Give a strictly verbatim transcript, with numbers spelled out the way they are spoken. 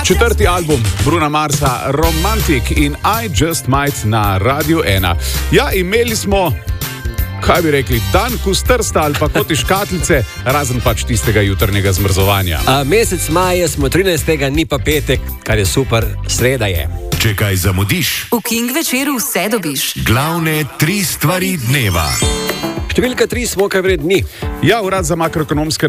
Četrti album Bruna Marsa, Romantic in I Just Might na Radiu ena. Ja, imeli smo, kaj bi rekli, dan kustrsta ali pa koti škatlice, razen pač tistega jutrnjega zmrzovanja. A mesec maja smo trinajstega, ni pa petek, kar je super, sreda je. Če kaj zamudiš, v King večeru vse dobiš. Glavne tri stvari dneva. Številka tri smo kaj vredni. Ja, Urad za makroekonomske